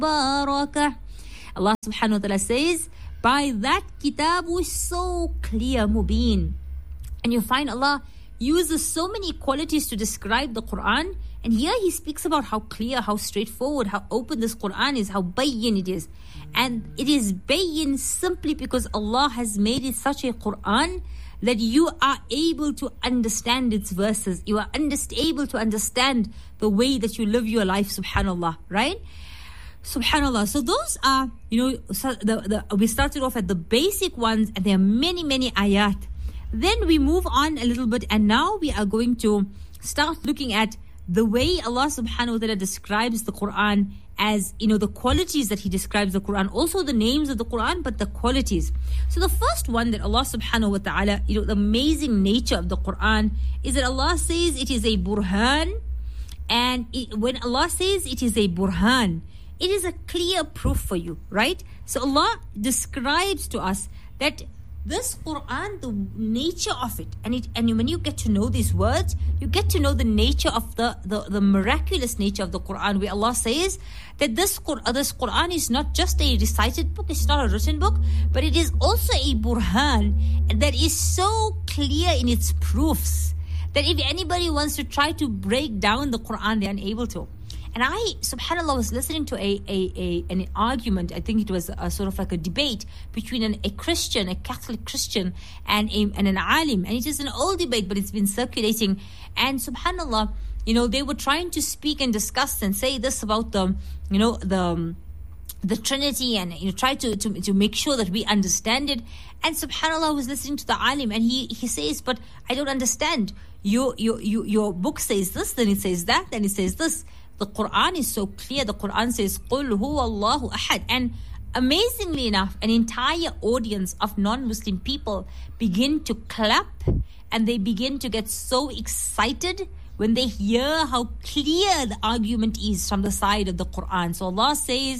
barakah. Allah subhanahu wa ta'ala says, by that kitab was so clear, mubin. And you find Allah uses so many qualities to describe the Quran. And here he speaks about how clear, how straightforward, how open this Quran is, how bayyin it is. And it is bayyin simply because Allah has made it such a Quran that you are able to understand its verses. You are able to understand the way that you live your life, subhanAllah, right? Subhanallah. So those are, we started off at the basic ones, and there are many, many ayat. Then we move on a little bit, and now we are going to start looking at the way Allah subhanahu wa ta'ala describes the Quran as, the qualities that He describes the Quran, also the names of the Quran, but the qualities. So the first one that Allah subhanahu wa ta'ala, the amazing nature of the Quran is that Allah says it is a burhan, and when Allah says it is a burhan, it is a clear proof for you, right? So Allah describes to us that this Quran, the nature of it, and when you get to know these words, you get to know the nature of the miraculous nature of the Quran, where Allah says that this Quran is not just a recited book, it's not a written book, but it is also a burhan that is so clear in its proofs that if anybody wants to try to break down the Quran, they're unable to. And I, subhanAllah, was listening to an argument. I think it was a sort of like a debate between a Christian, a Catholic Christian, and an alim. And it is an old debate, but it's been circulating. And subhanAllah, they were trying to speak and discuss and say this about the Trinity, and try to make sure that we understand it. And subhanAllah, I was listening to the alim, and he says, but I don't understand. Your book says this, then it says that, then it says this. The Quran is so clear. The Quran says, قُلْ هُوَ اللَّهُ أَحَدٌ. And amazingly enough, an entire audience of non-Muslim people begin to clap, and they begin to get so excited when they hear how clear the argument is from the side of the Quran. So Allah says,